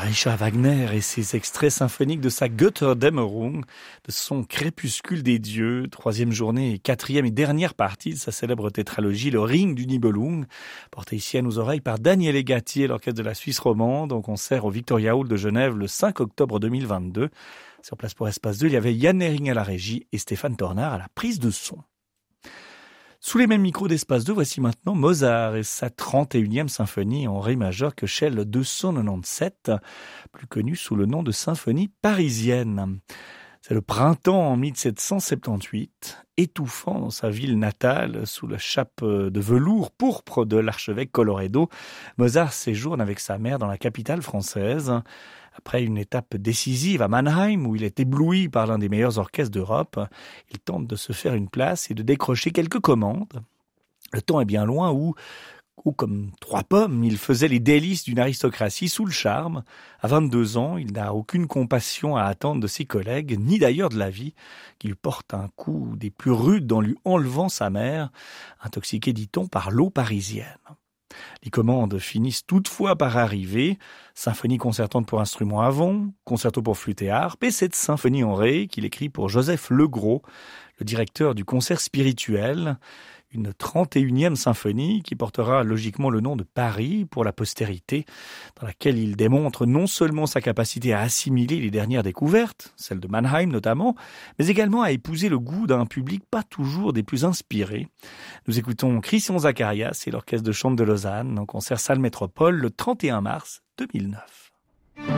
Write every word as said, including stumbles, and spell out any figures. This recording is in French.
Richard Wagner et ses extraits symphoniques de sa Götterdämmerung, de son Crépuscule des dieux, troisième journée et quatrième et dernière partie de sa célèbre tétralogie Le Ring du Nibelung, portée ici à nos oreilles par Daniel Gatti et l'orchestre de la Suisse romande en concert au Victoria Hall de Genève le cinq octobre deux mille vingt-deux. Sur place pour Espace deux, il y avait Yann Hering à la régie et Stéphane Tornard à la prise de son. Sous les mêmes micros d'Espace deux, voici maintenant Mozart et sa trente et unième symphonie en ré majeur que Shell deux cent quatre-vingt-dix-sept, plus connue sous le nom de symphonie parisienne. C'est le printemps en mille sept cent soixante-dix-huit, étouffant dans sa ville natale, sous la chape de velours pourpre de l'archevêque Colloredo, Mozart séjourne avec sa mère dans la capitale française. Après une étape décisive à Mannheim, où il est ébloui par l'un des meilleurs orchestres d'Europe, il tente de se faire une place et de décrocher quelques commandes. Le temps est bien loin où, où comme trois pommes, il faisait les délices d'une aristocratie sous le charme. À vingt-deux ans, il n'a aucune compassion à attendre de ses collègues, ni d'ailleurs de la vie, qui lui porte un coup des plus rudes en lui enlevant sa mère, intoxiquée, dit-on, par l'eau parisienne. Les commandes finissent toutefois par arriver. Symphonie concertante pour instruments à vent, concerto pour flûte et harpe, et cette symphonie en ré qu'il écrit pour Joseph Legros, le directeur du concert spirituel. Une trente et unième symphonie qui portera logiquement le nom de Paris pour la postérité, dans laquelle il démontre non seulement sa capacité à assimiler les dernières découvertes, celles de Mannheim notamment, mais également à épouser le goût d'un public pas toujours des plus inspirés. Nous écoutons Christian Zacharias et l'Orchestre de Chambre de Lausanne en concert Salle Métropole le trente et un mars deux mille neuf.